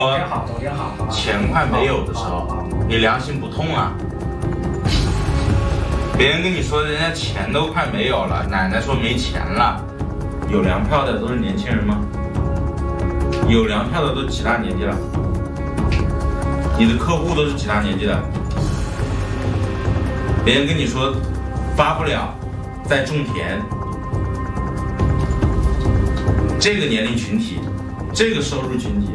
昨天好， 钱快没有的时候，你良心不痛啊？别人跟你说人家钱都快没有了，奶奶说没钱了，有粮票的都是年轻人吗？有粮票的都几大年纪了？你的客户都是几大年纪的？别人跟你说发不了，在种田，这个年龄群体，这个收入群体。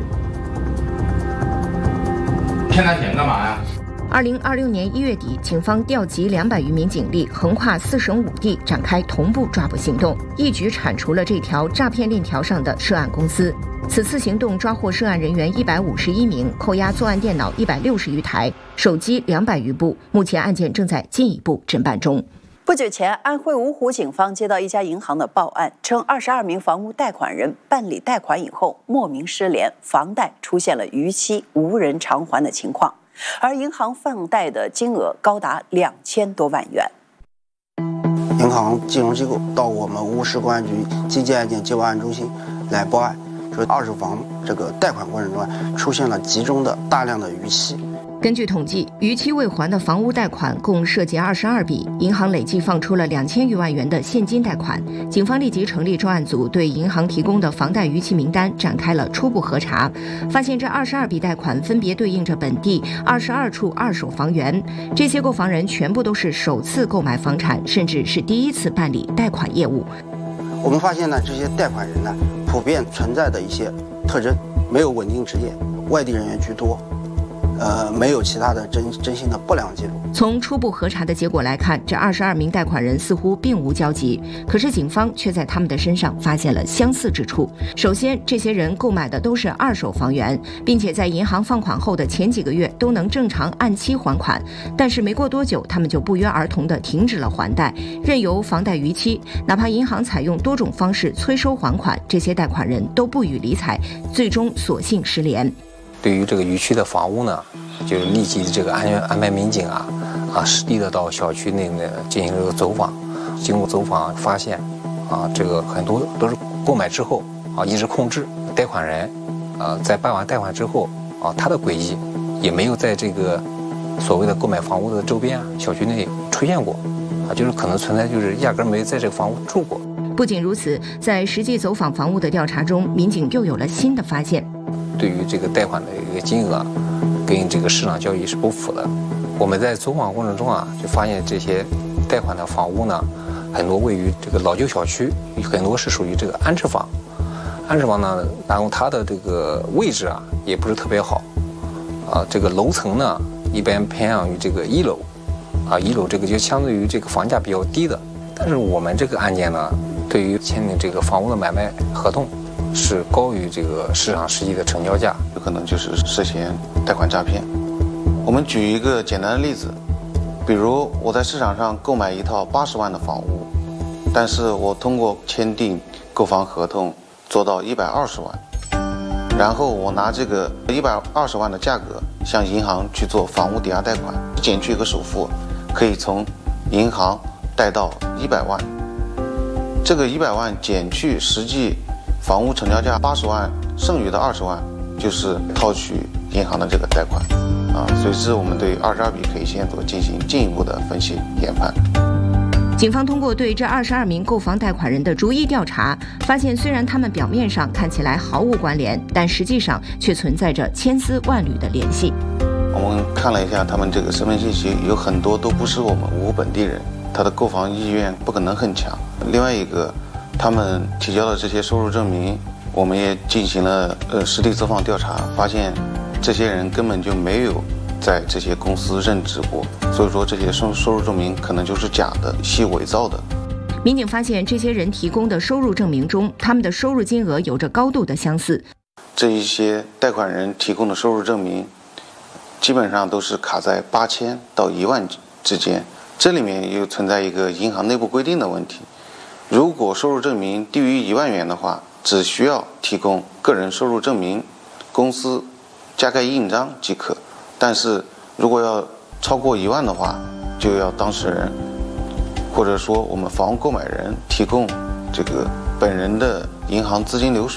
骗他钱干嘛呀 ？2026年1月底，警方调集200余名警力，横跨4省5地，展开同步抓捕行动，一举铲除了这条诈骗链条上的涉案公司。此次行动抓获涉案人员151名，扣押作案电脑160余台，手机200余部。目前案件正在进一步侦办中。 不久前，安徽芜湖警方接到一家银行的报案，称22名房屋贷款人办理贷款以后莫名失联，房贷出现了逾期无人偿还的情况，而银行放贷的金额高达2000多万元。 银行金融机构到我们芜湖市公安局经济案件接报案中心来报案，说二手房这个贷款过程中出现了集中的大量的逾期。 根据统计，逾期未还的房屋贷款共涉及22笔，银行累计放出了2000余万元的现金贷款。警方立即成立专案组，对银行提供的房贷逾期名单展开了初步核查，发现这22笔贷款分别对应着本地22处二手房源，这些购房人全部都是首次购买房产，甚至是第一次办理贷款业务。 我们发现呢，这些贷款人呢，普遍存在的一些特征：没有稳定职业，外地人员居多。没有其他的征信的不良记录。 从初步核查的结果来看，这22名贷款人似乎并无交集，可是警方却在他们的身上发现了相似之处。首先，这些人购买的都是二手房源，并且在银行放款后的前几个月都能正常按期还款，但是没过多久，他们就不约而同地停止了还贷，任由房贷逾期。哪怕银行采用多种方式催收还款，这些贷款人都不予理睬，最终索性失联。 对于这个逾期的房屋呢，就立即这个安排民警实地的到小区内呢进行这个走访。经过走访发现，这个很多都是购买之后一直控制贷款人，在办完贷款之后他的轨迹也没有在这个所谓的购买房屋的周边小区内出现过，就是可能存在就是压根没在这个房屋住过。 不仅如此，在实际走访房屋的调查中，民警又有了新的发现。 对于这个贷款的一个金额跟这个市场交易是不符的。我们在走访过程中就发现这些贷款的房屋呢，很多位于这个老旧小区，很多是属于这个安置房。安置房呢，然后它的这个位置也不是特别好，这个楼层呢一般偏向于这个1楼，1楼这个就相对于这个房价比较低的。但是我们这个案件呢，对于签订这个房屋的买卖合同是高于这个市场实际的成交价， 有可能就是涉嫌贷款诈骗。我们举一个简单的例子，比如我在市场上购买一套80万的房屋，但是我通过签订购房合同做到120万，然后我拿这个120万的价格向银行去做房屋抵押贷款，减去一个首付，可以从银行贷到100万。这个100万减去实际房屋成交价80万，剩余的20万就是套取银行的这个贷款随之我们对22笔 K 线索进行进一步的分析研判。 警方通过对这22名购房贷款人的逐一调查，发现虽然他们表面上看起来毫无关联，但实际上却存在着千丝万缕的联系。 我们看了一下他们这个身份信息，有很多都不是我们芜湖本地人，他的购房意愿不可能很强。另外一个，他们提交的这些收入证明，我们也进行了实地走访调查，发现这些人根本就没有在这些公司任职过，所以说这些收入证明可能就是假的、系伪造的。 民警发现这些人提供的收入证明中，他们的收入金额有着高度的相似。 这一些贷款人提供的收入证明，基本上都是卡在8000到1万之间。这里面又存在一个银行内部规定的问题，如果收入证明低于1万元的话，只需要提供个人收入证明、公司加盖印章即可。但是如果要超过1万的话，就要当事人或者说我们房屋购买人提供这个本人的银行资金流水。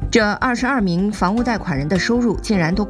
这22名房屋贷款人的收入竟然都